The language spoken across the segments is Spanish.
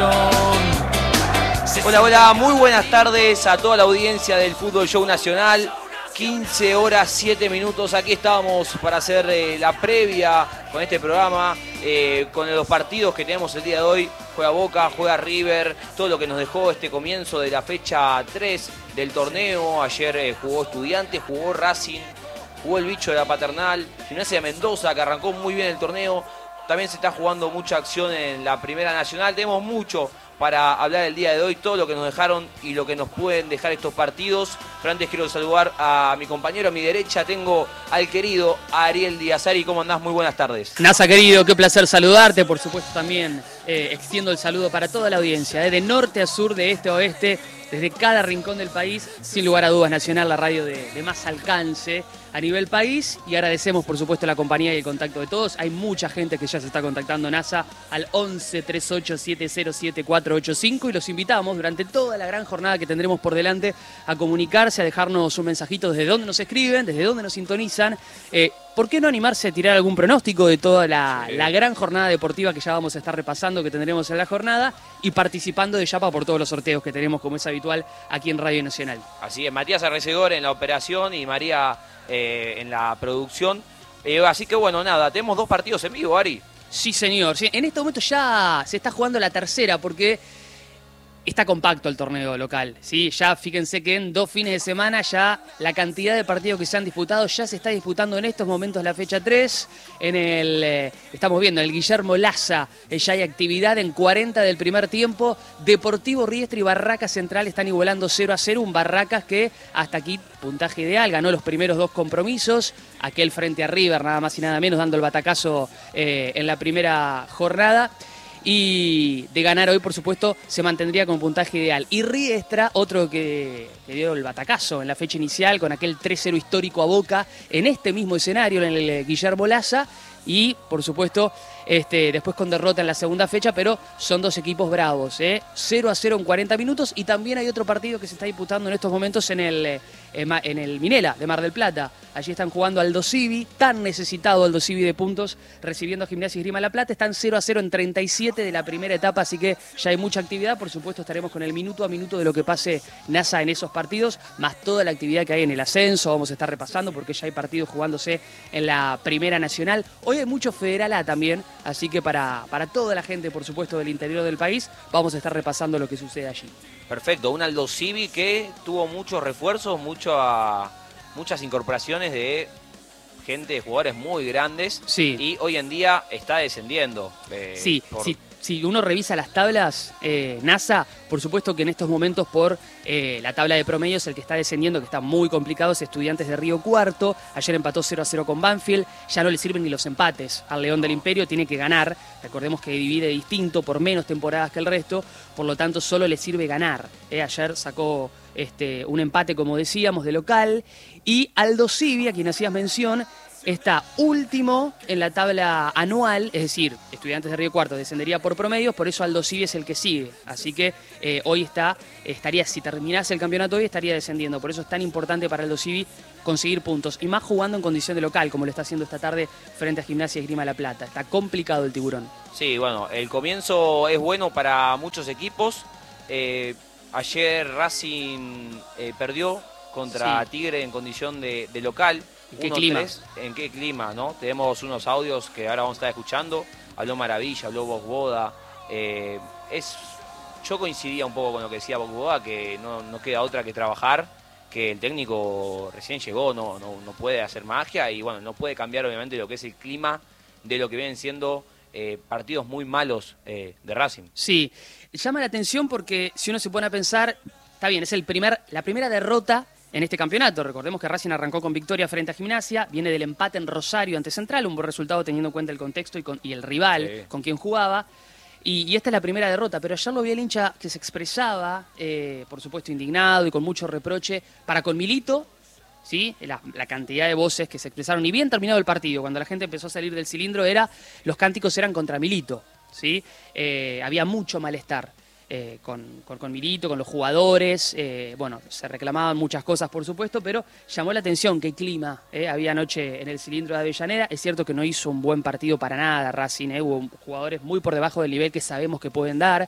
Hola, hola, muy buenas tardes a toda la audiencia del Fútbol Show Nacional. 15 horas 7 minutos, aquí estamos para hacer la previa con este programa, con los partidos que tenemos el día de hoy. Juega Boca, juega River, todo lo que nos dejó este comienzo de la fecha 3 del torneo. Ayer jugó Estudiantes, jugó Racing, jugó el bicho de la Paternal, Gimnasia de Mendoza, que arrancó muy bien el torneo. También se está jugando mucha acción en la Primera Nacional. Tenemos mucho para hablar el día de hoy, todo lo que nos dejaron y lo que nos pueden dejar estos partidos. Pero antes quiero saludar a mi compañero. A mi derecha tengo al querido Ariel Díaz. Ari, ¿cómo andás? Muy buenas tardes. Nasa, querido, qué placer saludarte. Por supuesto también extiendo el saludo para toda la audiencia, de norte a sur, de este a oeste, desde cada rincón del país. Sin lugar a dudas, Nacional, la radio de más alcance a nivel país, y agradecemos por supuesto la compañía y el contacto de todos. Hay mucha gente que ya se está contactando, NASA, al 11 38 707 485, y los invitamos durante toda la gran jornada que tendremos por delante a comunicarse, a dejarnos un mensajito desde dónde nos escriben, desde dónde nos sintonizan. ¿Por qué no animarse a tirar algún pronóstico de toda la gran jornada deportiva que ya vamos a estar repasando, que tendremos en la jornada, y participando de Yapa por todos los sorteos que tenemos, como es habitual, aquí en Radio Nacional? Así es, Matías Arrecedor en la operación y María en la producción. Así que bueno, nada, tenemos 2 partidos en vivo, Ari. Sí, señor. Sí, en este momento ya se está jugando la tercera, porque está compacto el torneo local, ¿sí? Ya fíjense que en 2 fines de semana ya la cantidad de partidos que se han disputado, ya se está disputando en estos momentos la fecha 3. Estamos viendo, el Guillermo Laza, ya hay actividad en 40 del primer tiempo. Deportivo Riestra y Barracas Central están igualando 0-0. Un Barracas que hasta aquí puntaje ideal, ganó los primeros 2 compromisos. Aquel frente a River, nada más y nada menos, dando el batacazo en la primera jornada. Y de ganar hoy, por supuesto, se mantendría con puntaje ideal. Y Riestra, otro que dio el batacazo en la fecha inicial, con aquel 3-0 histórico a Boca, en este mismo escenario, en el Guillermo Laza. Y, por supuesto, después con derrota en la segunda fecha, pero son 2 equipos bravos, 0-0 en 40 minutos. Y también hay otro partido que se está disputando en estos momentos en el Minela de Mar del Plata. Allí están jugando Aldo Civi, tan necesitado Aldo Civi de puntos, recibiendo a Gimnasia y Esgrima La Plata. Están 0-0 en 37 de la primera etapa, así que ya hay mucha actividad. Por supuesto, estaremos con el minuto a minuto de lo que pase NASA en esos partidos, más toda la actividad que hay en el ascenso. Vamos a estar repasando porque ya hay partidos jugándose en la Primera Nacional. Hoy hay mucho Federal A también, así que para toda la gente, por supuesto, del interior del país, vamos a estar repasando lo que sucede allí. Perfecto, un Aldo Civi que tuvo muchos refuerzos, muchas incorporaciones de gente, de jugadores muy grandes. Sí. Y hoy en día está descendiendo. Sí. Si uno revisa las tablas, NASA, por supuesto que en estos momentos por la tabla de promedios el que está descendiendo, que está muy complicado, es Estudiantes de Río Cuarto. Ayer empató 0-0 con Banfield. Ya no le sirven ni los empates al León del Imperio, tiene que ganar. Recordemos que divide distinto por menos temporadas que el resto, por lo tanto solo le sirve ganar. Ayer sacó un empate, como decíamos, de local. Y Aldo Civi, a quien hacías mención, está último en la tabla anual, es decir, Estudiantes de Río Cuarto descendería por promedios, por eso Aldo Civi es el que sigue. Así que hoy estaría, si terminase el campeonato hoy, estaría descendiendo. Por eso es tan importante para Aldo Civi conseguir puntos, y más jugando en condición de local, como lo está haciendo esta tarde frente a Gimnasia y Esgrima La Plata. Está complicado el Tiburón. Sí, bueno, el comienzo es bueno para muchos equipos. Ayer Racing perdió contra Tigre en condición de local. ¿En qué clima? ¿En qué clima, no? Tenemos unos audios que ahora vamos a estar escuchando. Habló Maravilla, habló Bosboda. Yo coincidía un poco con lo que decía Bosboda, que no queda otra que trabajar, que el técnico recién llegó, no puede hacer magia, y bueno, no puede cambiar obviamente lo que es el clima de lo que vienen siendo partidos muy malos de Racing. Sí, llama la atención porque si uno se pone a pensar, está bien, es la primera derrota en este campeonato. Recordemos que Racing arrancó con victoria frente a Gimnasia, viene del empate en Rosario ante Central, un buen resultado teniendo en cuenta el contexto y el rival con quien jugaba. Y esta es la primera derrota, pero ayer lo vi el hincha que se expresaba, por supuesto indignado y con mucho reproche, para con Milito, ¿sí? La cantidad de voces que se expresaron, y bien terminado el partido, cuando la gente empezó a salir del cilindro, los cánticos eran contra Milito, ¿sí? Había mucho malestar. Con Milito, con los jugadores, bueno, se reclamaban muchas cosas, por supuesto, pero llamó la atención qué clima había anoche en el cilindro de Avellaneda. Es cierto que no hizo un buen partido para nada Racing, hubo jugadores muy por debajo del nivel que sabemos que pueden dar,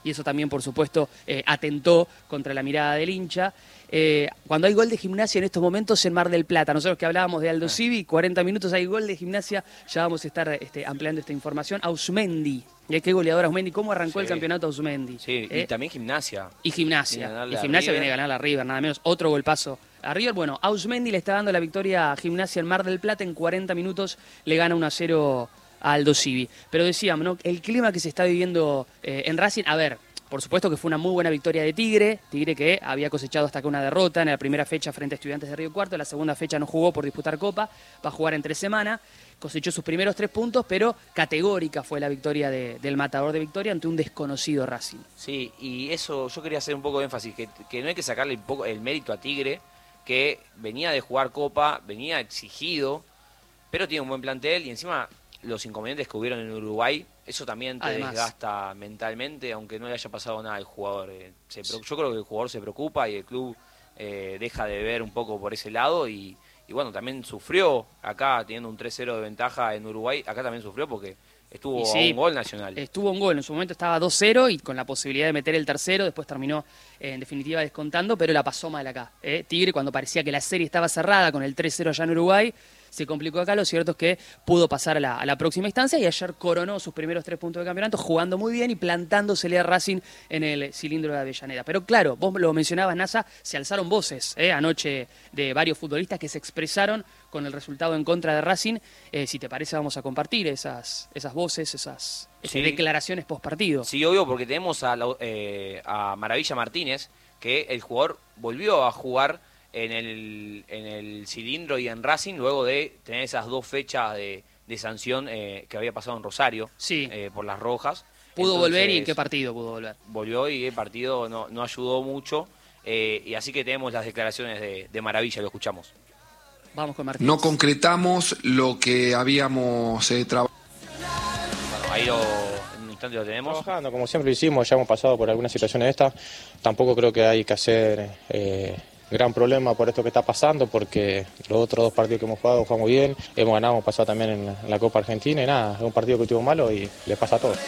y eso también, por supuesto, atentó contra la mirada del hincha. Cuando hay gol de Gimnasia en estos momentos en Mar del Plata, nosotros que hablábamos de Aldo Civi, 40 minutos hay gol de Gimnasia, ya vamos a estar ampliando esta información. Ausmendi, qué goleador Ausmendi, ¿cómo arrancó el campeonato Ausmendi? Sí, y también Gimnasia. Y Gimnasia viene a ganar a River, nada menos, otro golpazo a River. Bueno, Ausmendi le está dando la victoria a Gimnasia en Mar del Plata, en 40 minutos le gana 1-0 a Aldo Civi. Pero decíamos, ¿no?, el clima que se está viviendo en Racing, a ver, por supuesto que fue una muy buena victoria de Tigre que había cosechado hasta acá una derrota en la primera fecha frente a Estudiantes de Río Cuarto, en la segunda fecha no jugó por disputar Copa, va a jugar entre semana, cosechó sus primeros 3 puntos, pero categórica fue la victoria del Matador de Victoria ante un desconocido Racing. Sí, y eso yo quería hacer un poco de énfasis, que no hay que sacarle un poco el mérito a Tigre, que venía de jugar Copa, venía exigido, pero tiene un buen plantel y encima los inconvenientes que hubieron en Uruguay, eso también te desgasta mentalmente, aunque no le haya pasado nada al jugador. Yo creo que el jugador se preocupa y el club deja de ver un poco por ese lado y bueno, también sufrió acá teniendo un 3-0 de ventaja en Uruguay, acá también sufrió porque estuvo a un gol Nacional. Estuvo un gol, en su momento estaba 2-0 y con la posibilidad de meter el tercero, después terminó en definitiva descontando, pero la pasó mal acá. Tigre, cuando parecía que la serie estaba cerrada con el 3-0 allá en Uruguay, se complicó acá, lo cierto es que pudo pasar a la próxima instancia y ayer coronó sus primeros 3 puntos de campeonato jugando muy bien y plantándosele a Racing en el cilindro de Avellaneda. Pero claro, vos lo mencionabas, Nasa, se alzaron voces anoche de varios futbolistas que se expresaron con el resultado en contra de Racing. Si te parece vamos a compartir esas voces, esas declaraciones post partido. Sí, obvio, porque tenemos a Maravilla Martínez, que el jugador volvió a jugar en el cilindro y en Racing luego de tener esas 2 fechas de sanción que había pasado en Rosario por las rojas. Pudo volver y ¿en qué partido pudo volver? Volvió y el partido no ayudó mucho y así que tenemos las declaraciones de Maravilla, lo escuchamos. Vamos con Martínez. No concretamos lo que habíamos trabajado. Bueno, ahí en un instante lo tenemos. Trabajando, como siempre lo hicimos, ya hemos pasado por algunas situaciones de estas. Tampoco creo que hay que hacer gran problema por esto que está pasando, porque los otros 2 partidos que hemos jugado jugamos bien, hemos ganado, hemos pasado también en la Copa Argentina y nada, es un partido que estuvo malo y le pasa a todos.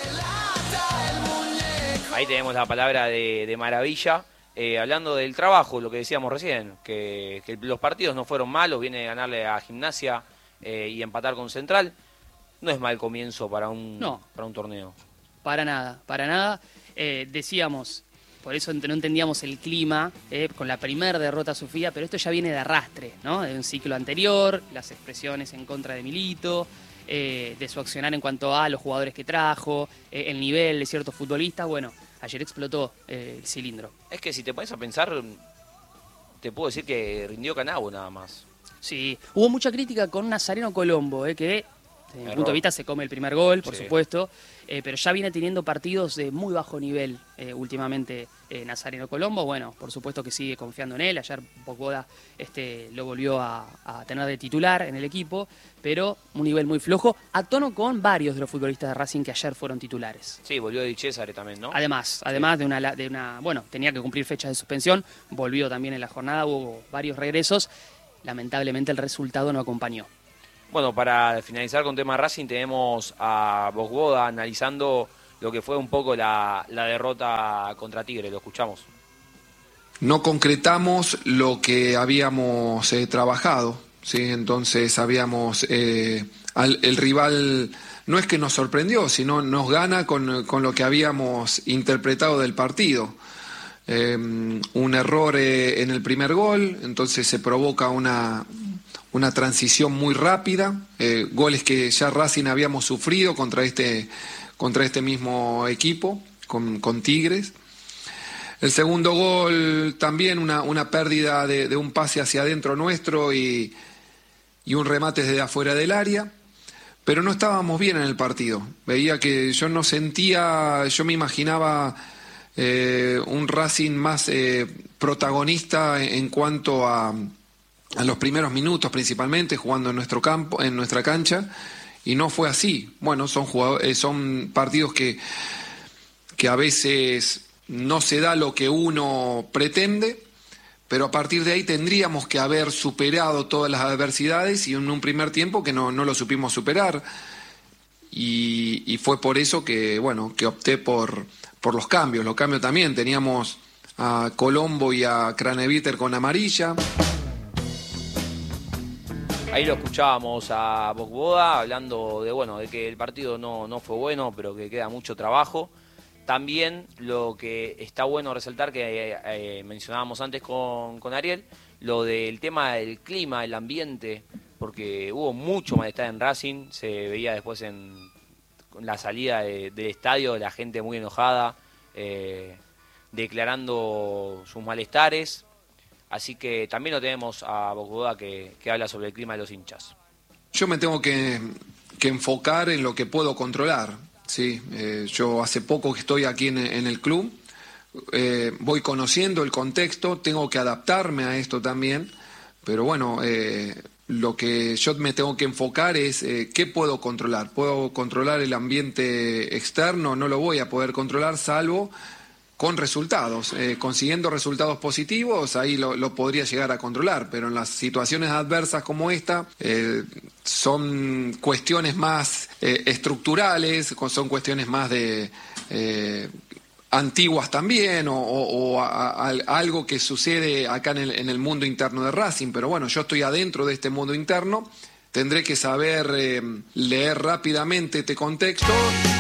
Ahí tenemos la palabra de Maravilla, hablando del trabajo, lo que decíamos recién, que los partidos no fueron malos, viene de ganarle a Gimnasia y empatar con Central, no es mal comienzo para un torneo. Para nada, decíamos... Por eso no entendíamos el clima con la primera derrota Sofía, pero esto ya viene de arrastre, ¿no? De un ciclo anterior, las expresiones en contra de Milito, de su accionar en cuanto a los jugadores que trajo, el nivel de ciertos futbolistas. Bueno, ayer explotó el cilindro. Es que si te pones a pensar, te puedo decir que rindió Canabo nada más. Sí, hubo mucha crítica con Nazareno Colombo, que... Desde mi punto de vista se come el primer gol, por supuesto, pero ya viene teniendo partidos de muy bajo nivel últimamente Nazareno Colombo. Bueno, por supuesto que sigue confiando en él. Ayer Bocoda lo volvió a tener de titular en el equipo, pero un nivel muy flojo, a tono con varios de los futbolistas de Racing que ayer fueron titulares. Sí, volvió Di Cesare también, ¿no? Además de una, bueno, tenía que cumplir fechas de suspensión, volvió también en la jornada, hubo varios regresos. Lamentablemente el resultado no acompañó. Bueno, para finalizar con tema Racing tenemos a Bocoda analizando lo que fue un poco la derrota contra Tigre, lo escuchamos. No concretamos lo que habíamos trabajado, ¿sí? Entonces habíamos, el rival no es que nos sorprendió, sino nos gana con lo que habíamos interpretado del partido. Un error en el primer gol, entonces se provoca una transición muy rápida, goles que ya Racing habíamos sufrido contra este mismo equipo, con Tigres. El segundo gol también una pérdida de un pase hacia adentro nuestro y un remate desde afuera del área, pero no estábamos bien en el partido. Veía que yo me imaginaba un Racing más protagonista en cuanto a los primeros minutos principalmente, jugando en nuestro campo, en nuestra cancha, y no fue así. Bueno, son partidos que a veces no se da lo que uno pretende, pero a partir de ahí tendríamos que haber superado todas las adversidades y en un primer tiempo que no lo supimos superar. Y fue por eso que opté por por los cambios. Los cambios también, teníamos a Colombo y a Craneviter con amarilla. Ahí lo escuchábamos a Bocboda hablando de que el partido no fue bueno, pero que queda mucho trabajo. También lo que está bueno resaltar, que mencionábamos antes con Ariel, lo del tema del clima, el ambiente, porque hubo mucho malestar en Racing, se veía después en la salida del estadio, la gente muy enojada, declarando sus malestares. Así que también lo tenemos a Bocboda que habla sobre el clima de los hinchas. Yo me tengo que enfocar en lo que puedo controlar. Sí, yo hace poco que estoy aquí en el club, voy conociendo el contexto, tengo que adaptarme a esto también, pero bueno, lo que yo me tengo que enfocar es qué puedo controlar. ¿Puedo controlar el ambiente externo? No lo voy a poder controlar salvo con resultados, consiguiendo resultados positivos, ahí lo podría llegar a controlar, pero en las situaciones adversas como esta, son cuestiones más estructurales, son cuestiones más de antiguas también, o algo que sucede acá en el mundo interno de Racing, pero bueno, yo estoy adentro de este mundo interno, tendré que saber leer rápidamente este contexto.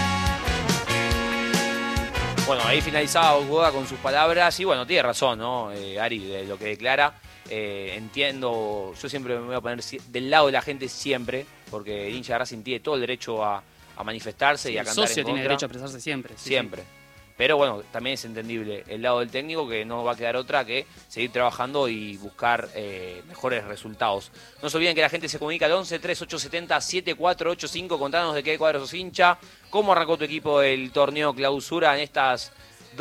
Bueno, ahí finalizaba Bocboda con sus palabras y bueno, tiene razón, ¿no? Ari, de lo que declara. Entiendo, yo siempre me voy a poner del lado de la gente siempre, porque el hincha de Racing tiene todo el derecho a manifestarse y a cantar en contra. El socio tiene derecho a expresarse siempre. Siempre. Pero bueno, también es entendible el lado del técnico, que no va a quedar otra que seguir trabajando y buscar mejores resultados. No se olviden que la gente se comunica al 11 3870 7485, contanos de qué cuadro sos hincha, cómo arrancó tu equipo el torneo clausura en estas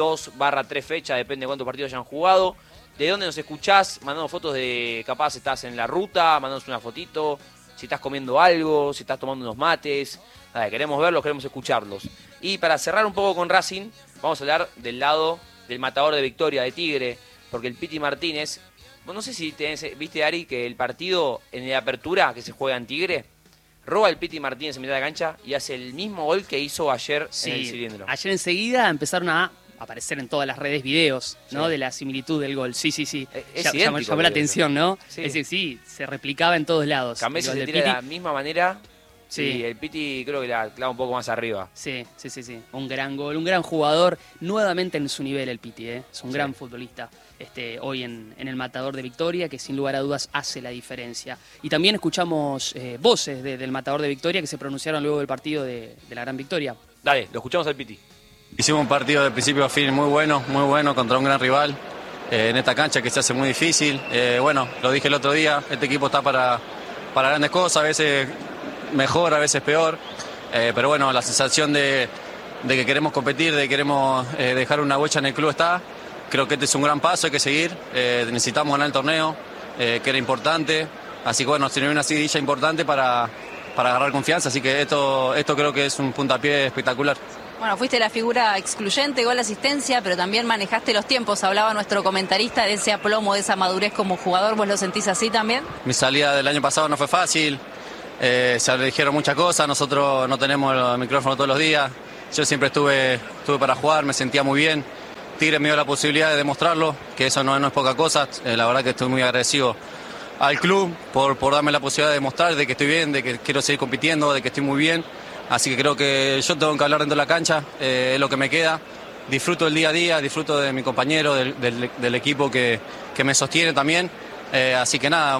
2/3 fechas, depende de cuántos partidos hayan jugado, de dónde nos escuchás, mandando fotos de capaz estás en la ruta, mandanos una fotito, si estás comiendo algo, si estás tomando unos mates, nada, queremos verlos, queremos escucharlos. Y para cerrar un poco con Racing, vamos a hablar del lado del matador de Victoria, de Tigre, porque el Piti Martínez, no sé si viste, Ari, que el partido en la apertura que se juega en Tigre, roba el Piti Martínez en mitad de la cancha y hace el mismo gol que hizo ayer en el cilindro. Ayer enseguida empezaron a aparecer en todas las redes videos, ¿no? Sí. De la similitud del gol. Sí. Llamó la atención, ¿no? Sí. Es decir, sí, se replicaba en todos lados. Cambese se tira de la misma manera. Sí, y el Piti creo que la clava un poco más arriba. Sí. Un gran gol, un gran jugador, nuevamente en su nivel el Piti, ¿eh? Es un gran futbolista hoy en el matador de Victoria, que sin lugar a dudas hace la diferencia. Y también escuchamos voces del matador de Victoria que se pronunciaron luego del partido de la gran victoria. Dale, lo escuchamos al Piti. Hicimos un partido de principio a fin muy bueno contra un gran rival en esta cancha que se hace muy difícil. Bueno, lo dije el otro día, este equipo está para grandes cosas, a veces mejor, a veces peor, pero bueno, la sensación de que queremos competir, de que queremos dejar una huella en el club está. Creo que este es un gran paso, hay que seguir, necesitamos ganar el torneo, que era importante, así que bueno, tiene una seguidilla importante para agarrar confianza, así que esto creo que es un puntapié espectacular. Bueno, fuiste la figura excluyente, gol, asistencia, pero también manejaste los tiempos. Hablaba nuestro comentarista de ese aplomo, de esa madurez como jugador. ¿Vos lo sentís así también? Mi salida del año pasado no fue fácil, se le dijeron muchas cosas, nosotros no tenemos el micrófono todos los días. Yo siempre estuve para jugar, me sentía muy bien. Tigre me dio la posibilidad de demostrarlo, que eso no es poca cosa. La verdad que estoy muy agradecido al club por darme la posibilidad de demostrar de que estoy bien, de que quiero seguir compitiendo, de que estoy muy bien. Así que creo que yo tengo que hablar dentro de la cancha, es lo que me queda. Disfruto del día a día, disfruto de mi compañero, del equipo que me sostiene también. Así que nada,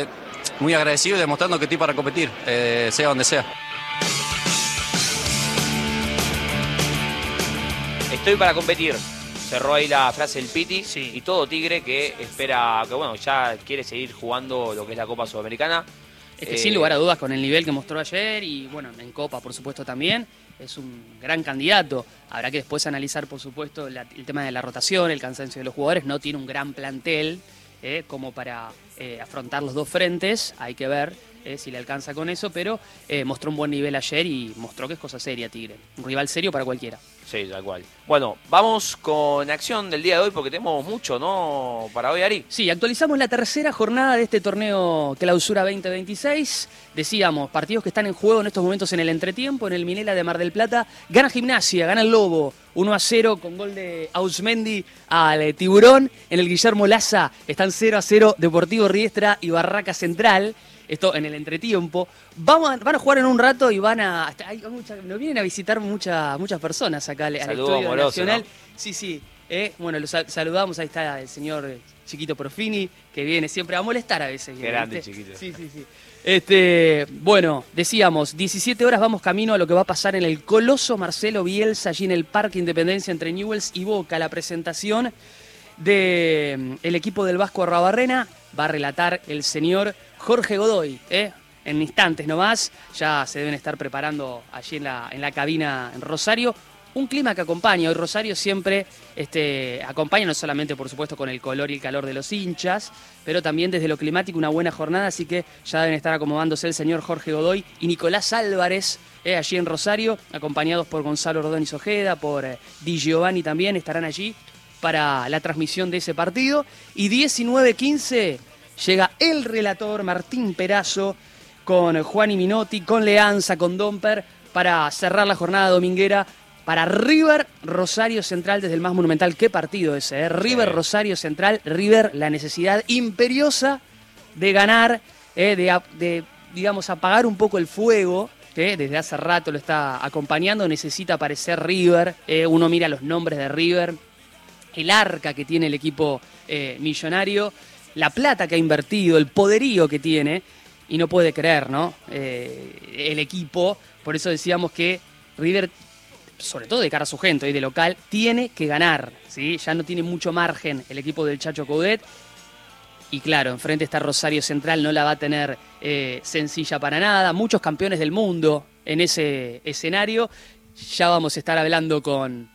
muy agradecido y demostrando que estoy para competir, sea donde sea. Estoy para competir. Cerró ahí la frase del Piti y todo Tigre que espera, que bueno, ya quiere seguir jugando lo que es la Copa Sudamericana. Es que sin lugar a dudas con el nivel que mostró ayer y bueno, en Copa por supuesto también, es un gran candidato. Habrá que después analizar por supuesto el tema de la rotación, el cansancio de los jugadores. No tiene un gran plantel como para afrontar los dos frentes, hay que ver. si le alcanza con eso, pero mostró un buen nivel ayer y mostró que es cosa seria Tigre. Un rival serio para cualquiera. Sí, tal cual. Bueno, vamos con acción del día de hoy porque tenemos mucho, ¿no? Para hoy, Ari. Sí, actualizamos la tercera jornada de este torneo Clausura 2026. Decíamos, partidos que están en juego en estos momentos en el entretiempo, en el Minela de Mar del Plata. Gana Gimnasia, gana el Lobo, 1-0 con gol de Ausmendi al Tiburón. En el Guillermo Laza están 0-0 Deportivo Riestra y Barraca Central. Esto en el entretiempo. Van a jugar en un rato y nos vienen a visitar muchas personas acá al Estadio amoroso, Nacional. ¿no? Sí. Bueno, los saludamos. Ahí está el señor Chiquito Profini, que viene siempre a molestar a veces. Qué grande, ¿viste? Chiquito. Sí. Bueno, decíamos, 17 horas vamos camino a lo que va a pasar en el Coloso Marcelo Bielsa, allí en el Parque Independencia entre Newell's y Boca. La presentación del equipo del Vasco Arruabarrena va a relatar el señor Jorge Godoy, en instantes nomás. Ya se deben estar preparando allí en la cabina en Rosario. Un clima que acompaña. Hoy Rosario siempre acompaña, no solamente por supuesto con el color y el calor de los hinchas, pero también desde lo climático una buena jornada, así que ya deben estar acomodándose el señor Jorge Godoy y Nicolás Álvarez allí en Rosario, acompañados por Gonzalo Ordóñez Ojeda, por Di Giovanni también, estarán allí para la transmisión de ese partido. Y 19:15 llega el relator Martín Perazo con Juani Minotti, con Leanza, con Domper, para cerrar la jornada dominguera para River Rosario Central desde el más monumental. ¿Qué partido ese? River Rosario Central. River, la necesidad imperiosa de ganar, de digamos, apagar un poco el fuego, que desde hace rato lo está acompañando. Necesita aparecer River. Uno mira los nombres de River, el arca que tiene el equipo millonario, la plata que ha invertido, el poderío que tiene, y no puede creer, ¿no? El equipo. Por eso decíamos que River, sobre todo de cara a su gente y de local, tiene que ganar, ¿sí? Ya no tiene mucho margen el equipo del Chacho Coudet. Y claro, enfrente está Rosario Central, no la va a tener sencilla para nada. Muchos campeones del mundo en ese escenario. Ya vamos a estar hablando con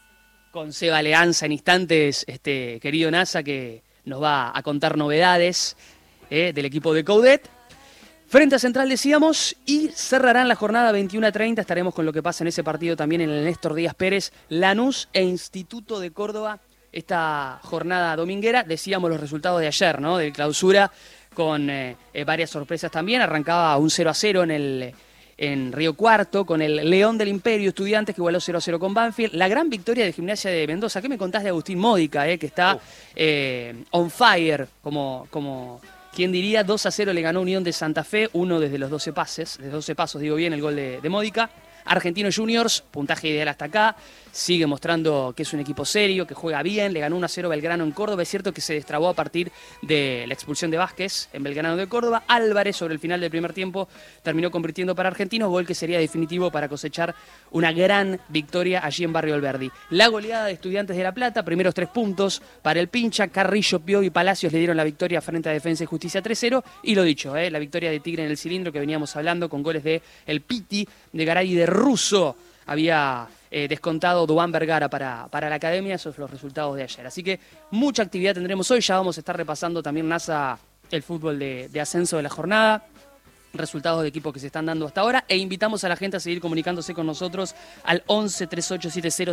Seba Leanza en instantes, querido NASA, que nos va a contar novedades del equipo de Coudet. Frente a Central decíamos, y cerrarán la jornada 21:30. Estaremos con lo que pasa en ese partido también en el Néstor Díaz Pérez, Lanús e Instituto de Córdoba. Esta jornada dominguera, decíamos los resultados de ayer, ¿no? De Clausura, con varias sorpresas también. Arrancaba un 0-0 en Río Cuarto, con el León del Imperio Estudiantes, que igualó 0-0 con Banfield. La gran victoria de Gimnasia de Mendoza. ¿Qué me contás de Agustín Módica, que está on fire, como ¿quién diría? 2-0 le ganó Unión de Santa Fe, uno desde los 12 pasos, digo bien, el gol de Módica. Argentino Juniors, puntaje ideal hasta acá, sigue mostrando que es un equipo serio, que juega bien, le ganó 1-0 Belgrano en Córdoba. Es cierto que se destrabó a partir de la expulsión de Vázquez en Belgrano de Córdoba. Álvarez, sobre el final del primer tiempo, terminó convirtiendo para Argentinos, gol que sería definitivo para cosechar una gran victoria allí en Barrio Alberdi. La goleada de Estudiantes de La Plata, primeros 3 puntos para el Pincha. Carrillo, Pio y Palacios le dieron la victoria frente a Defensa y Justicia 3-0. Y lo dicho, la victoria de Tigre en el cilindro que veníamos hablando, con goles de El Piti, de Garay y de Russo. Había descontado Duván Vergara para la academia. Esos son los resultados de ayer. Así que mucha actividad tendremos hoy. Ya vamos a estar repasando también, NASA, el fútbol de ascenso de la jornada, resultados de equipos que se están dando hasta ahora, e invitamos a la gente a seguir comunicándose con nosotros al 11 3870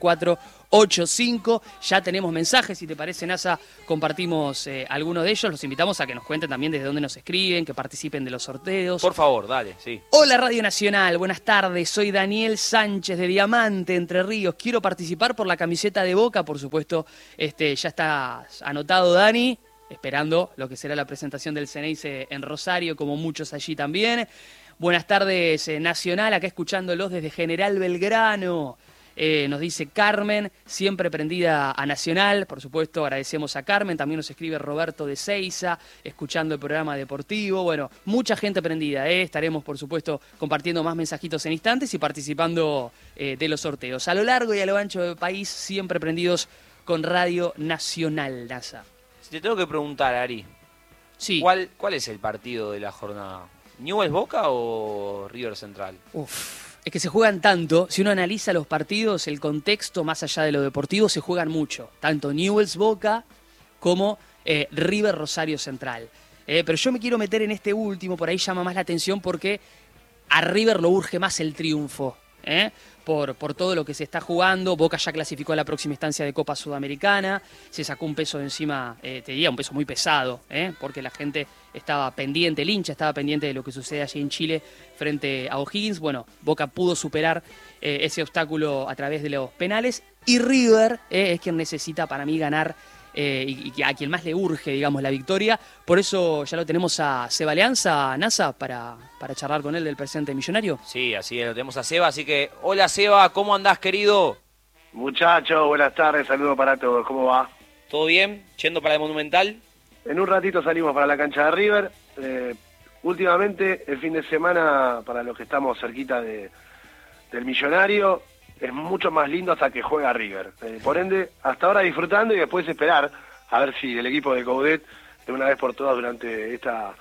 7485. Ya tenemos mensajes, si te parece, NASA, compartimos algunos de ellos. Los invitamos a que nos cuenten también desde dónde nos escriben, que participen de los sorteos. Por favor, dale, sí. Hola Radio Nacional, buenas tardes, soy Daniel Sánchez de Diamante, Entre Ríos. Quiero participar por la camiseta de Boca, por supuesto, ya está anotado, Dani. Esperando lo que será la presentación del Ceneice en Rosario, como muchos allí también. Buenas tardes, Nacional, acá escuchándolos desde General Belgrano. Nos dice Carmen, siempre prendida a Nacional. Por supuesto, agradecemos a Carmen. También nos escribe Roberto de Seiza, escuchando el programa deportivo. Bueno, mucha gente prendida. Estaremos, por supuesto, compartiendo más mensajitos en instantes y participando de los sorteos. A lo largo y a lo ancho del país, siempre prendidos con Radio Nacional, NASA. Te tengo que preguntar, Ari. Sí. ¿Cuál es el partido de la jornada? ¿Newell's Boca o River Central? Es que se juegan tanto. Si uno analiza los partidos, el contexto, más allá de lo deportivo, se juegan mucho. Tanto Newell's Boca como River Rosario Central. pero yo me quiero meter en este último, por ahí llama más la atención porque a River lo urge más el triunfo, por todo lo que se está jugando. Boca ya clasificó a la próxima instancia de Copa Sudamericana, se sacó un peso de encima, te diría un peso muy pesado, porque la gente estaba pendiente, el hincha estaba pendiente de lo que sucede allí en Chile frente a O'Higgins. Bueno, Boca pudo superar ese obstáculo a través de los penales, y River es quien necesita para mí ganar, y a quien más le urge, digamos, la victoria. Por eso ya lo tenemos a Seba Leanza, NASA, para charlar con él del presente millonario. Sí, así es, lo tenemos a Seba, así que hola Seba, ¿cómo andás, querido? Muchachos, buenas tardes, saludos para todos, ¿cómo va? ¿Todo bien? ¿Yendo para el Monumental? En un ratito salimos para la cancha de River. Últimamente, el fin de semana, para los que estamos cerquita del millonario, es mucho más lindo hasta que juega River. Por ende, hasta ahora disfrutando y después esperar a ver si el equipo de Coudet, de una vez por todas durante esta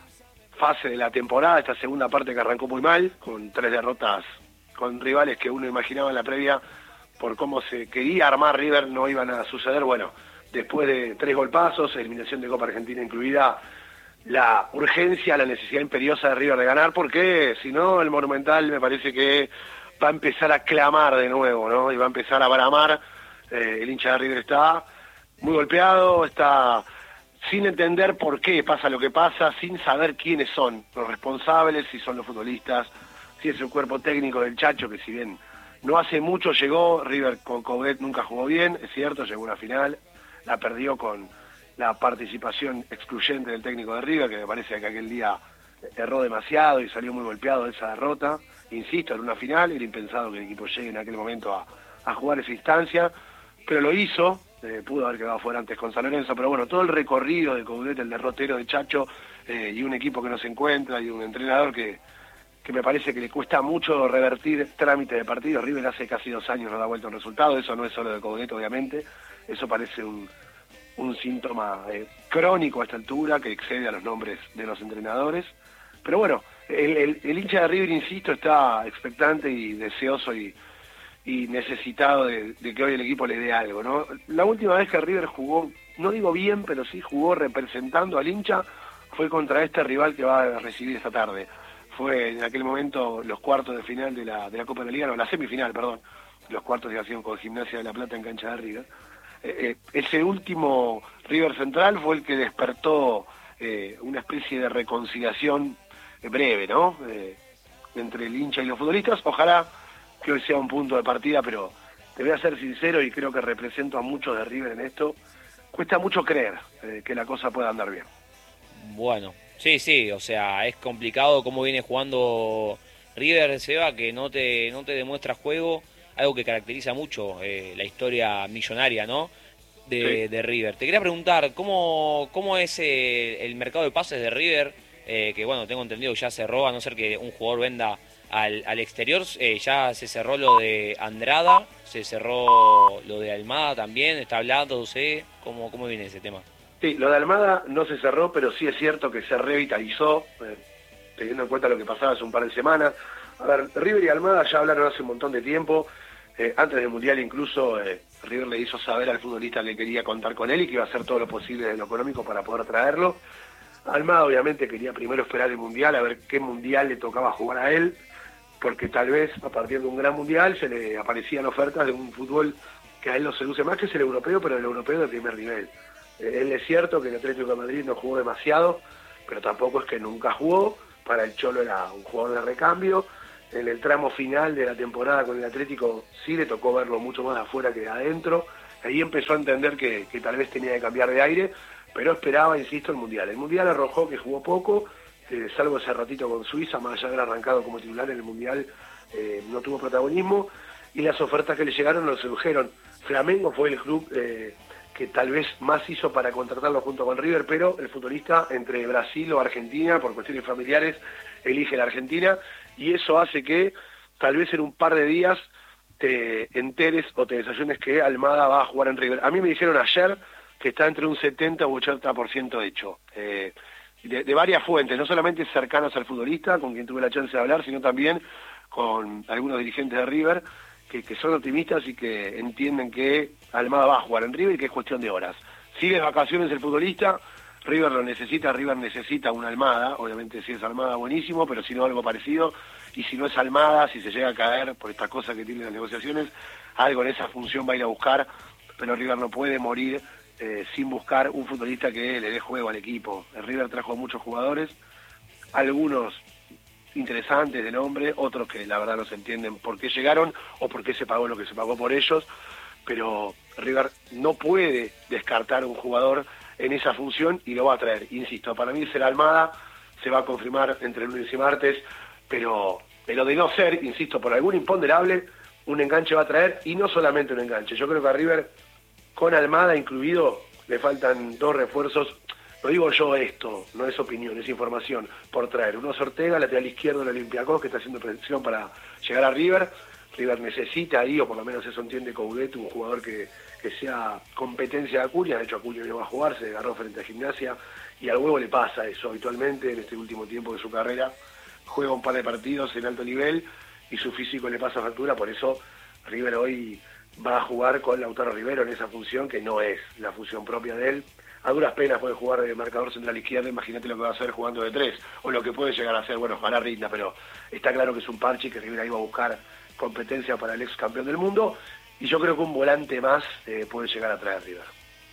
fase de la temporada, esta segunda parte que arrancó muy mal, con 3 derrotas con rivales que uno imaginaba en la previa por cómo se quería armar River, no iban a suceder. Bueno, después de 3 golpazos, eliminación de Copa Argentina incluida, la urgencia, la necesidad imperiosa de River de ganar, porque si no, el Monumental me parece que va a empezar a clamar de nuevo, ¿no? Y va a empezar a bramar. El hincha de River está muy golpeado, está sin entender por qué pasa lo que pasa, sin saber quiénes son los responsables, si son los futbolistas, si es el cuerpo técnico del Chacho, que si bien no hace mucho llegó, River con Coudet nunca jugó bien, es cierto, llegó a una final, la perdió con la participación excluyente del técnico de River, que me parece que aquel día erró demasiado y salió muy golpeado de esa derrota. Insisto, en una final, era impensado que el equipo llegue en aquel momento a jugar esa instancia, pero lo hizo, pudo haber quedado fuera antes con San Lorenzo, pero bueno, todo el recorrido de Coudet, el derrotero de Chacho, y un equipo que no se encuentra, y un entrenador que me parece que le cuesta mucho revertir trámite de partidos. River hace casi 2 años no da vuelta un resultado, eso no es solo de Coudet, obviamente, eso parece un síntoma crónico a esta altura, que excede a los nombres de los entrenadores, pero bueno, el hincha de River, insisto, está expectante y deseoso y necesitado de que hoy el equipo le dé algo, ¿no? La última vez que River jugó, no digo bien, pero sí jugó representando al hincha, fue contra este rival que va a recibir esta tarde. Fue en aquel momento los cuartos de final de la Copa de la Liga, no, la semifinal, perdón, los cuartos de acción con Gimnasia de La Plata en cancha de River. Ese último River Central fue el que despertó una especie de reconciliación breve, ¿no? Entre el hincha y los futbolistas. Ojalá que hoy sea un punto de partida, pero te voy a ser sincero y creo que represento a muchos de River en esto. Cuesta mucho creer que la cosa pueda andar bien. Bueno, sí, o sea, es complicado cómo viene jugando River, Seba, que no te demuestra juego, algo que caracteriza mucho la historia millonaria, ¿no? De River. Te quería preguntar, ¿cómo es el mercado de pases de River? Que bueno, tengo entendido que ya cerró, a no ser que un jugador venda al exterior, ya se cerró lo de Andrada, se cerró lo de Almada también, está hablando, ¿cómo viene ese tema? Sí, lo de Almada no se cerró, pero sí es cierto que se revitalizó, teniendo en cuenta lo que pasaba hace un par de semanas. A ver, River y Almada ya hablaron hace un montón de tiempo, antes del Mundial incluso River le hizo saber al futbolista que quería contar con él y que iba a hacer todo lo posible de lo económico para poder traerlo. Almada obviamente quería primero esperar el Mundial, a ver qué Mundial le tocaba jugar a él, porque tal vez a partir de un gran Mundial se le aparecían ofertas de un fútbol que a él lo seduce más, que es el europeo, pero el europeo de primer nivel. Él es cierto que el Atlético de Madrid no jugó demasiado, pero tampoco es que nunca jugó. Para el Cholo era un jugador de recambio. En el tramo final de la temporada con el Atlético sí le tocó verlo mucho más de afuera que de adentro. Ahí empezó a entender que tal vez tenía que cambiar de aire, pero esperaba, insisto, el Mundial. El Mundial arrojó que jugó poco, salvo ese ratito con Suiza, más allá de haber arrancado como titular en el Mundial, no tuvo protagonismo, y las ofertas que le llegaron lo sedujeron. Flamengo fue el club que tal vez más hizo para contratarlo junto con River, pero el futbolista entre Brasil o Argentina, por cuestiones familiares, elige la Argentina, y eso hace que tal vez en un par de días te enteres o te desayunes que Almada va a jugar en River. A mí me dijeron ayer que está entre un 70 u 80% hecho, de varias fuentes, no solamente cercanas al futbolista, con quien tuve la chance de hablar, sino también con algunos dirigentes de River, que son optimistas y que entienden que Almada va a jugar en River y que es cuestión de horas. Sigue de vacaciones el futbolista, River lo necesita, River necesita una Almada, obviamente si es Almada buenísimo, pero si no algo parecido, y si no es Almada, si se llega a caer por estas cosas que tienen las negociaciones, algo en esa función va a ir a buscar, pero River no puede morir sin buscar un futbolista que le dé juego al equipo. El River trajo muchos jugadores, algunos interesantes de nombre, otros que la verdad no se entienden por qué llegaron o por qué se pagó lo que se pagó por ellos, pero River no puede descartar un jugador en esa función y lo va a traer. Insisto, para mí será Almada, se va a confirmar entre lunes y martes, pero de no ser, insisto, por algún imponderable, un enganche va a traer, y no solamente un enganche. Yo creo que a River, con Almada incluido, le faltan 2 refuerzos. No digo yo esto, no es opinión, es información, por traer. Uno es Ortega, lateral izquierdo del Olympiacos, que está haciendo presión para llegar a River. River necesita ahí, o por lo menos eso entiende Coudet, un jugador que sea competencia de Acuña. De hecho, Acuña no va a jugar, se agarró frente a Gimnasia, y al Huevo le pasa eso habitualmente en este último tiempo de su carrera. Juega un par de partidos en alto nivel y su físico le pasa factura, por eso River hoy va a jugar con Lautaro Rivero en esa función que no es la función propia de él. A duras penas puede jugar de marcador central izquierdo, imagínate lo que va a hacer jugando de 3, o lo que puede llegar a hacer, bueno, ojalá rinda, pero está claro que es un parche, que River ahí va a buscar competencia para el ex campeón del mundo, y yo creo que un volante más puede llegar a traer River.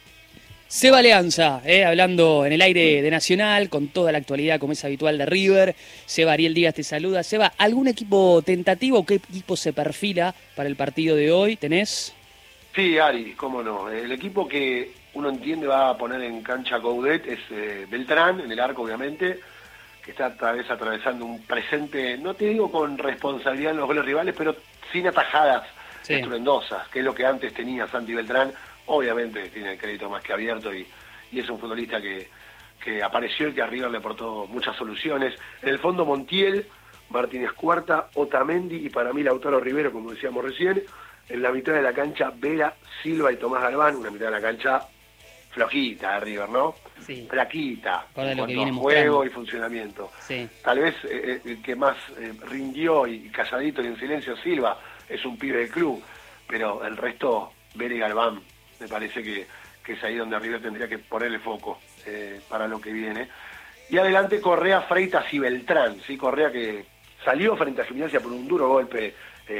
Seba Leanza, hablando en el aire de Nacional, con toda la actualidad como es habitual de River. Seba, Ariel Díaz te saluda. Seba, ¿algún equipo tentativo o qué equipo se perfila para el partido de hoy? ¿Tenés? Sí, Ari, cómo no. El equipo que uno entiende va a poner en cancha Coudet es Beltrán, en el arco obviamente, que está atravesando un presente, no te digo con responsabilidad en los goles rivales, pero sin atajadas estruendosas, que es lo que antes tenía Santi Beltrán. Obviamente tiene el crédito más que abierto y es un futbolista que apareció y que a River le aportó muchas soluciones. En el fondo Montiel, Martínez Cuarta, Otamendi y para mí Lautaro Rivero, como decíamos recién. En la mitad de la cancha Vera, Silva y Tomás Galván, una mitad de la cancha flojita de River, ¿no? Sí. Flaquita, en cuanto a juego y funcionamiento. Sí. Tal vez el que más rindió y calladito y en silencio Silva es un pibe del club, pero el resto, Vera y Galván, me parece que es ahí donde River tendría que ponerle foco para lo que viene. Y adelante Correa, Freitas y Beltrán, ¿sí? Correa que salió frente a Gimnasia por un duro golpe,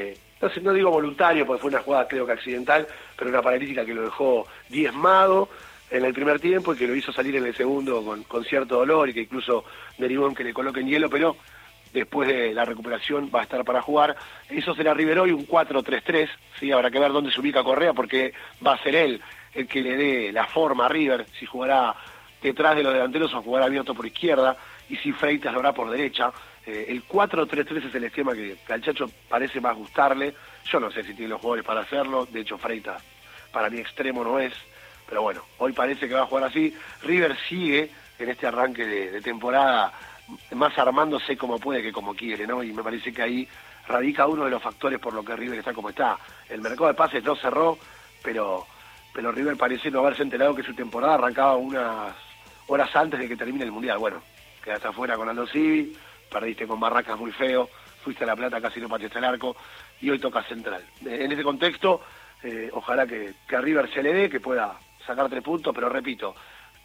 no digo voluntario porque fue una jugada creo que accidental, pero una paralítica que lo dejó diezmado en el primer tiempo y que lo hizo salir en el segundo con cierto dolor y que incluso derivó en que le coloquen hielo, pero después de la recuperación va a estar para jugar. Eso será River hoy, un 4-3-3, ¿sí? Habrá que ver dónde se ubica Correa porque va a ser él el que le dé la forma a River, si jugará detrás de los delanteros o jugará abierto por izquierda, y si Freitas lo hará por derecha. El 4-3-3 es el esquema que al Chacho parece más gustarle. Yo no sé si tiene los jugadores para hacerlo, de hecho Freitas para mí extremo no es, pero bueno, hoy parece que va a jugar así. River sigue en este arranque de temporada más armándose como puede que como quiere, ¿no? Y me parece que ahí radica uno de los factores por lo que River está como está. El mercado de pases no cerró, pero River parece no haberse enterado que su temporada arrancaba unas horas antes de que termine el Mundial. Bueno, quedaste afuera con Aldo Civi, perdiste con Barracas muy feo, fuiste a La Plata, casi no pateaste el arco, y hoy toca Central. En ese contexto, ojalá que a River se le dé, que pueda sacar 3 puntos, pero repito,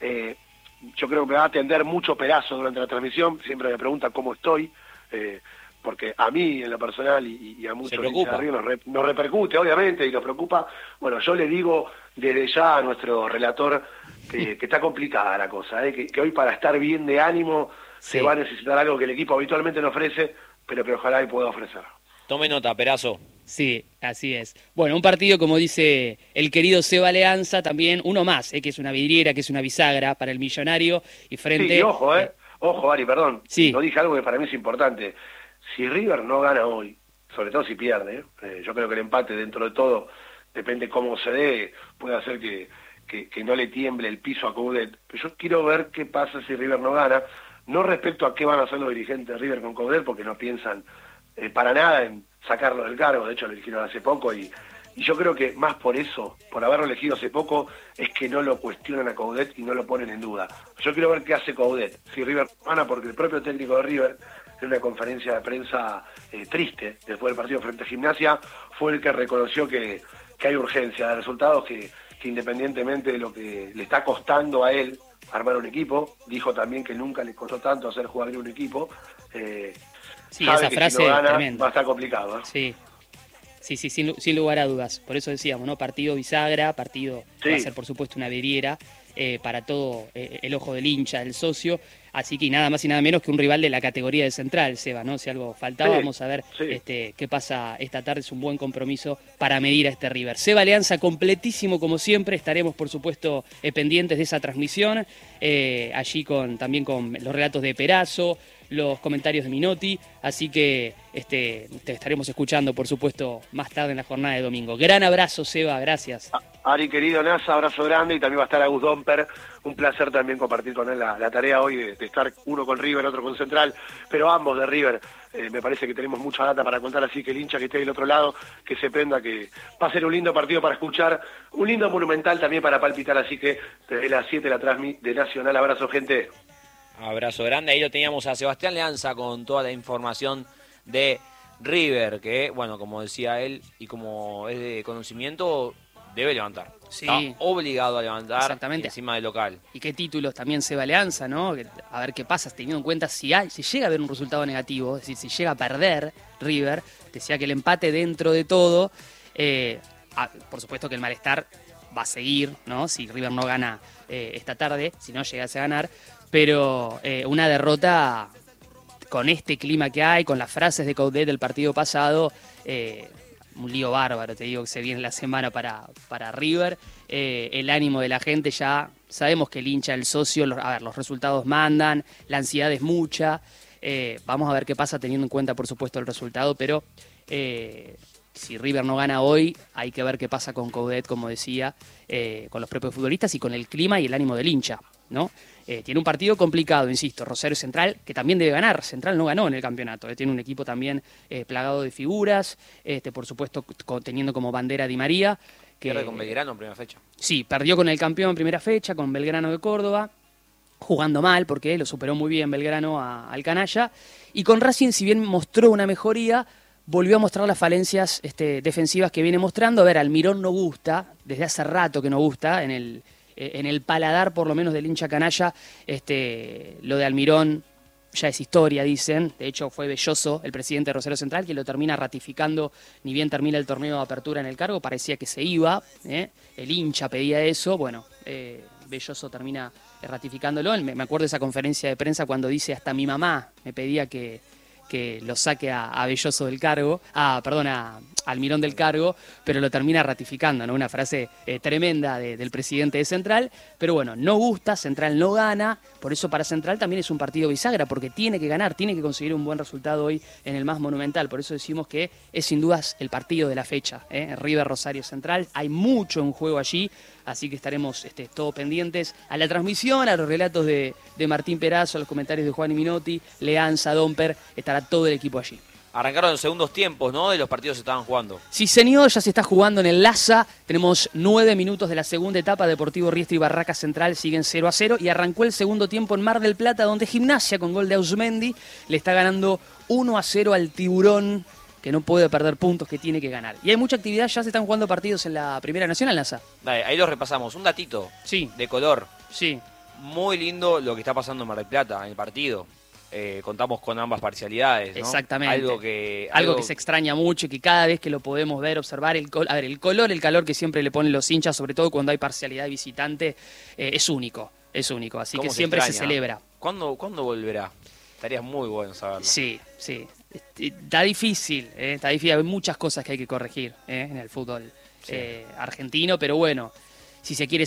yo creo que me va a atender mucho Perazo durante la transmisión, siempre me pregunta cómo estoy, porque a mí en lo personal y a muchos nos repercute obviamente y nos preocupa. Bueno, yo le digo desde ya a nuestro relator que está complicada la cosa, que hoy para estar bien de ánimo se va a necesitar algo que el equipo habitualmente no ofrece, pero que ojalá y pueda ofrecer. Tome nota, Perazo. Sí, así es. Bueno, un partido, como dice el querido Seba Leanza, también uno más, que es una vidriera, que es una bisagra para el Millonario y frente... Sí, y ojo, Ari, perdón, sí. No dije algo que para mí es importante. Si River no gana hoy, sobre todo si pierde, yo creo que el empate dentro de todo, depende cómo se dé, puede hacer que no le tiemble el piso a Coudet. Pero yo quiero ver qué pasa si River no gana, no respecto a qué van a hacer los dirigentes de River con Coudet, porque no piensan para nada en sacarlo del cargo, de hecho lo eligieron hace poco y yo creo que más por eso, por haberlo elegido hace poco, es que no lo cuestionan a Coudet y no lo ponen en duda. Yo quiero ver qué hace Coudet, si River gana, porque el propio técnico de River, en una conferencia de prensa triste, después del partido frente a Gimnasia, fue el que reconoció que hay urgencia de resultados, que independientemente de lo que le está costando a él, armar un equipo. Dijo también que nunca le costó tanto hacer jugar en un equipo. Sí, sabe esa que frase si no gana, tremenda. va a estar complicado. Sí. Sí, sin lugar a dudas. Por eso decíamos, ¿no? Partido bisagra, partido que va a ser, por supuesto, una vidriera para todo el ojo del hincha, del socio. Así que nada más y nada menos que un rival de la categoría de Central, Seba, ¿no? Si algo faltaba, vamos a ver qué pasa esta tarde. Es un buen compromiso para medir a este River. Seba Alianza completísimo como siempre. Estaremos, por supuesto, pendientes de esa transmisión. Allí también con los relatos de Perazo, los comentarios de Minotti, así que te estaremos escuchando, por supuesto, más tarde en la jornada de domingo. Gran abrazo, Seba, gracias. Ari, querido NASA, abrazo grande, y también va a estar Agus Domper, un placer también compartir con él la tarea hoy de estar uno con River, otro con Central, pero ambos de River. Me parece que tenemos mucha data para contar, así que el hincha que esté del otro lado, que se prenda, que va a ser un lindo partido para escuchar, un lindo monumental también para palpitar, así que desde las 7 la transmisión de Nacional. Abrazo, gente. Abrazo grande, ahí lo teníamos a Sebastián Leanza con toda la información de River, que, bueno, como decía él, y como es de conocimiento, debe levantar. Sí. Está obligado a levantar. Exactamente. Encima del local. Y qué títulos también Seba Alianza, ¿no? A ver qué pasa, teniendo en cuenta si llega a haber un resultado negativo, es decir, si llega a perder River, decía que el empate dentro de todo, por supuesto que el malestar va a seguir, ¿no? Si River no gana esta tarde, si no llegase a ganar, pero una derrota con este clima que hay, con las frases de Coudet del partido pasado, un lío bárbaro, te digo, que se viene la semana para River. El ánimo de la gente, ya sabemos que el hincha, el socio, los resultados mandan, la ansiedad es mucha. Vamos a ver qué pasa teniendo en cuenta, por supuesto, el resultado, pero si River no gana hoy, hay que ver qué pasa con Coudet, como decía, con los propios futbolistas y con el clima y el ánimo del hincha, ¿no? Tiene un partido complicado, insisto, Rosario Central, que también debe ganar. Central no ganó en el campeonato, tiene un equipo también plagado de figuras, por supuesto teniendo como bandera a Di María. Pierde con Belgrano en primera fecha. Sí, perdió con el campeón en primera fecha, con Belgrano de Córdoba, jugando mal, porque lo superó muy bien Belgrano al canalla. Y con Racing, si bien mostró una mejoría, volvió a mostrar las falencias defensivas que viene mostrando. A ver, Almirón no gusta, desde hace rato que no gusta, en el paladar por lo menos del hincha canalla, lo de Almirón ya es historia, dicen. De hecho fue Belloso, el presidente de Rosario Central, que lo termina ratificando, ni bien termina el torneo de apertura en el cargo, parecía que se iba, el hincha pedía eso, bueno, Belloso termina ratificándolo. Me acuerdo de esa conferencia de prensa cuando dice: hasta mi mamá me pedía que lo saque a Belloso del cargo, a Almirón del cargo, pero lo termina ratificando, ¿no? Una frase tremenda del presidente de Central, pero bueno, no gusta, Central no gana, por eso para Central también es un partido bisagra, porque tiene que ganar, tiene que conseguir un buen resultado hoy en el más monumental, por eso decimos que es sin dudas el partido de la fecha, River Rosario Central, hay mucho en juego allí, así que estaremos todos pendientes a la transmisión, a los relatos de Martín Perazo, a los comentarios de Juan y Minotti, Leanza, Domper, estará todo el equipo allí. Arrancaron los segundos tiempos, ¿no? De los partidos que se estaban jugando. Sí, señor, ya se está jugando en el Laza. Tenemos 9 minutos de la segunda etapa. Deportivo Riestra y Barraca Central siguen 0-0. Y arrancó el segundo tiempo en Mar del Plata, donde Gimnasia, con gol de Ausmendi, le está ganando 1-0 al Tiburón, que no puede perder puntos, que tiene que ganar. Y hay mucha actividad, ya se están jugando partidos en la Primera Nacional, Laza. Dale, ahí los repasamos. Un datito de color. Sí. Muy lindo lo que está pasando en Mar del Plata, en el partido. Contamos con ambas parcialidades, ¿no? Exactamente. Algo que se extraña mucho y que cada vez que lo podemos ver, observar, el color, el calor que siempre le ponen los hinchas, sobre todo cuando hay parcialidad de visitante, es único, así que siempre se celebra. ¿Cuándo volverá? Estaría muy bueno saberlo. Sí. Está difícil, hay muchas cosas que hay que corregir en el fútbol argentino, pero bueno, si se quiere